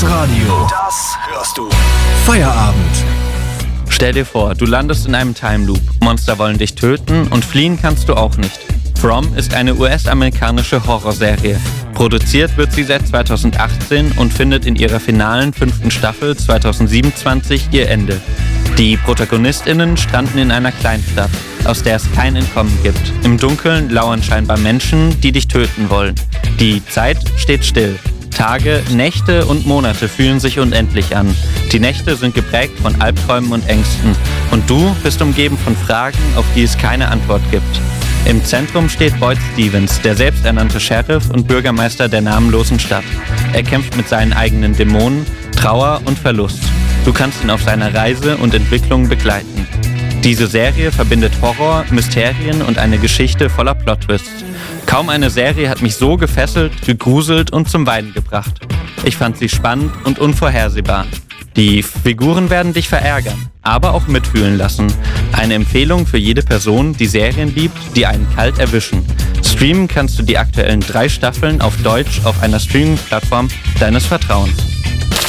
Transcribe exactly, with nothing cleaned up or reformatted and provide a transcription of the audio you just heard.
Das Radio. Das hörst du. Feierabend. Stell dir vor, du landest in einem Time Loop. Monster wollen dich töten und fliehen kannst du auch nicht. From ist eine U S-amerikanische Horrorserie. Produziert wird sie seit zweitausendachtzehn und findet in ihrer finalen fünften Staffel zweitausendsiebenundzwanzig ihr Ende. Die ProtagonistInnen stranden in einer Kleinstadt, aus der es kein Entkommen gibt. Im Dunkeln lauern scheinbar Menschen, die dich töten wollen. Die Zeit steht still. Tage, Nächte und Monate fühlen sich unendlich an. Die Nächte sind geprägt von Albträumen und Ängsten. Und du bist umgeben von Fragen, auf die es keine Antwort gibt. Im Zentrum steht Boyd Stevens, der selbsternannte Sheriff und Bürgermeister der namenlosen Stadt. Er kämpft mit seinen eigenen Dämonen, Trauer und Verlust. Du kannst ihn auf seiner Reise und Entwicklung begleiten. Diese Serie verbindet Horror, Mysterien und eine Geschichte voller Plot-Twists. Kaum eine Serie hat mich so gefesselt, gegruselt und zum Weinen gebracht. Ich fand sie spannend und unvorhersehbar. Die Figuren werden dich verärgern, aber auch mitfühlen lassen. Eine Empfehlung für jede Person, die Serien liebt, die einen kalt erwischen. Streamen kannst du die aktuellen drei Staffeln auf Deutsch auf einer Streaming-Plattform deines Vertrauens.